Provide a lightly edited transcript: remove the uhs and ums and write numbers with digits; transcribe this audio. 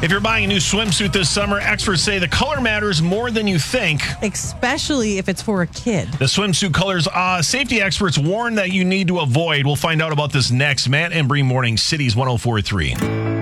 If you're buying a new swimsuit this summer, experts say the color matters more than you think. Especially if it's for a kid. The swimsuit colors safety experts warn that you need to avoid. We'll find out about this next. Matt and Bree Morning, Cities 104.3.